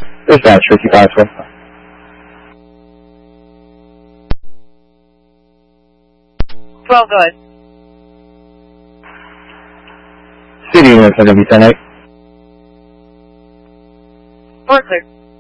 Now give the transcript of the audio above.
Dispatch 55 12, go ahead. City units are going to be 10-8. We're clear.